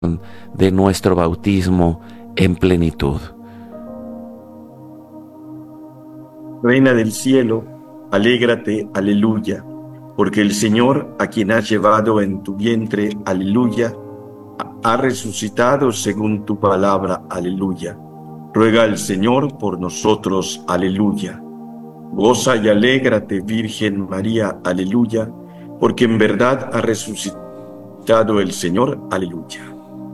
de nuestro bautismo en plenitud. Reina del cielo, alégrate, aleluya, porque el Señor, a quien has llevado en tu vientre, aleluya, ha resucitado según tu palabra, aleluya. Ruega al Señor por nosotros, aleluya. Goza y alégrate, Virgen María, aleluya, porque en verdad ha resucitado el Señor, aleluya.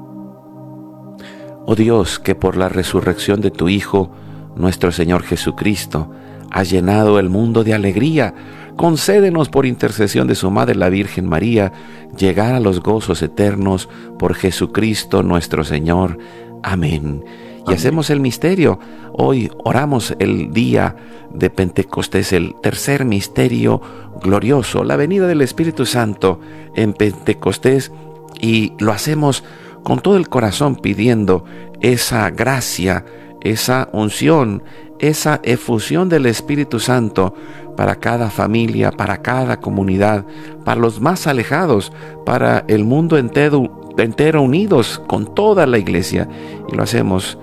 Oh Dios, que por la resurrección de tu Hijo, nuestro Señor Jesucristo, has llenado el mundo de alegría, concédenos por intercesión de su Madre la Virgen María, llegar a los gozos eternos por Jesucristo nuestro Señor. Amén. Y hacemos el misterio. Hoy oramos el día de Pentecostés, el tercer misterio glorioso, la venida del Espíritu Santo en Pentecostés, y lo hacemos con todo el corazón pidiendo esa gracia, esa unción, esa efusión del Espíritu Santo para cada familia, para cada comunidad, para los más alejados, para el mundo entero unidos con toda la iglesia. Y lo hacemos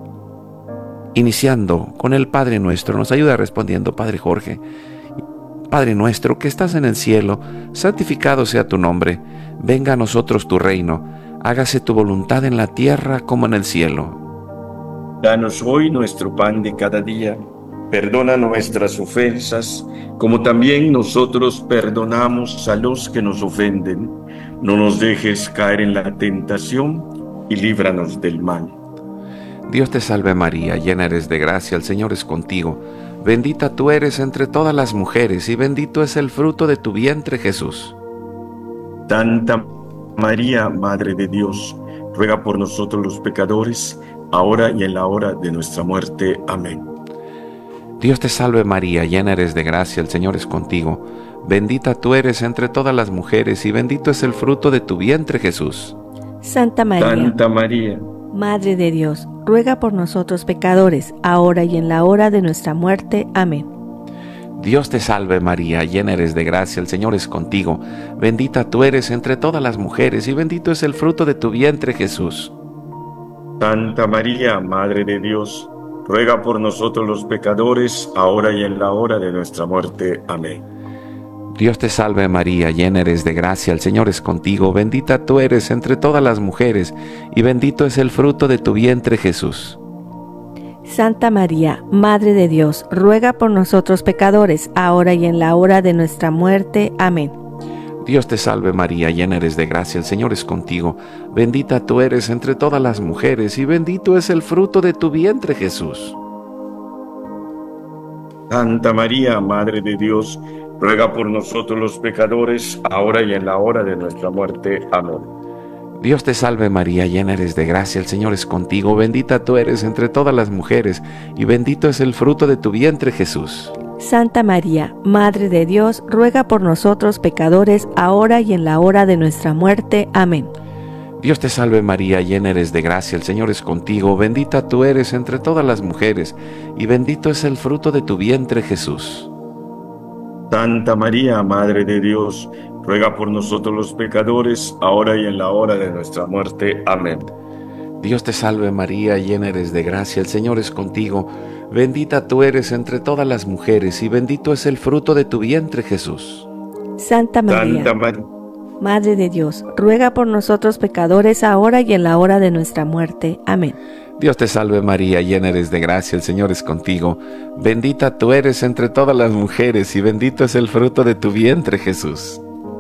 iniciando con el Padre Nuestro. Nos ayuda respondiendo Padre Jorge. Padre nuestro que estás en el cielo, santificado sea tu nombre. Venga a nosotros tu reino. Hágase tu voluntad en la tierra como en el cielo. Danos hoy nuestro pan de cada día. Perdona nuestras ofensas, como también nosotros perdonamos a los que nos ofenden. No nos dejes caer en la tentación y líbranos del mal. Dios te salve María, llena eres de gracia, el Señor es contigo. Bendita tú eres entre todas las mujeres y bendito es el fruto de tu vientre, Jesús. Santa María, Madre de Dios, ruega por nosotros los pecadores, ahora y en la hora de nuestra muerte. Amén. Dios te salve María, llena eres de gracia, el Señor es contigo. Bendita tú eres entre todas las mujeres y bendito es el fruto de tu vientre, Jesús. Santa María, Madre de Dios, ruega por nosotros pecadores, ahora y en la hora de nuestra muerte. Amén. Dios te salve María, llena eres de gracia, el Señor es contigo. Bendita tú eres entre todas las mujeres y bendito es el fruto de tu vientre, Jesús. Santa María, Madre de Dios, ruega por nosotros los pecadores, ahora y en la hora de nuestra muerte. Amén. Dios te salve María, llena eres de gracia, el Señor es contigo. Bendita tú eres entre todas las mujeres y bendito es el fruto de tu vientre, Jesús. Santa María, Madre de Dios, ruega por nosotros pecadores, ahora y en la hora de nuestra muerte. Amén. Dios te salve María, llena eres de gracia, el Señor es contigo. Bendita tú eres entre todas las mujeres y bendito es el fruto de tu vientre, Jesús. Santa María, Madre de Dios, ruega por nosotros los pecadores, ahora y en la hora de nuestra muerte. Amén. Dios te salve María, llena eres de gracia, el Señor es contigo. Bendita tú eres entre todas las mujeres y bendito es el fruto de tu vientre, Jesús. Santa María, Madre de Dios, ruega por nosotros pecadores, ahora y en la hora de nuestra muerte. Amén. Dios te salve María, llena eres de gracia, el Señor es contigo. Bendita tú eres entre todas las mujeres y bendito es el fruto de tu vientre, Jesús. Santa María, Madre de Dios, ruega por nosotros los pecadores, ahora y en la hora de nuestra muerte. Amén. Dios te salve María, llena eres de gracia, el Señor es contigo. Bendita tú eres entre todas las mujeres y bendito es el fruto de tu vientre, Jesús. Santa María, Madre de Dios, ruega por nosotros pecadores, ahora y en la hora de nuestra muerte. Amén. Dios te salve María, llena eres de gracia, el Señor es contigo. Bendita tú eres entre todas las mujeres y bendito es el fruto de tu vientre, Jesús.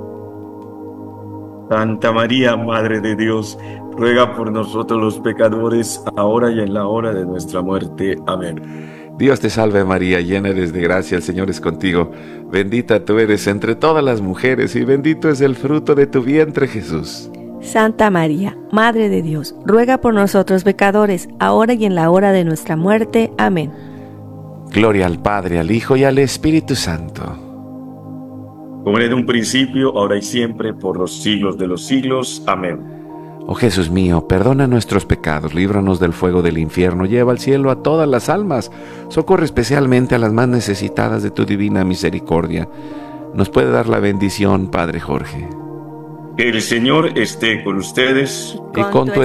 Santa María, Madre de Dios, ruega por nosotros los pecadores, ahora y en la hora de nuestra muerte. Amén. Dios te salve María, llena eres de gracia, el Señor es contigo. Bendita tú eres entre todas las mujeres y bendito es el fruto de tu vientre, Jesús. Santa María, Madre de Dios, ruega por nosotros pecadores, ahora y en la hora de nuestra muerte. Amén. Gloria al Padre, al Hijo y al Espíritu Santo. Como era en un principio, ahora y siempre, por los siglos de los siglos. Amén. Oh Jesús mío, perdona nuestros pecados, líbranos del fuego del infierno, lleva al cielo a todas las almas, socorre especialmente a las más necesitadas de tu divina misericordia. Nos puede dar la bendición, Padre Jorge. Que el Señor esté con ustedes. Y con tu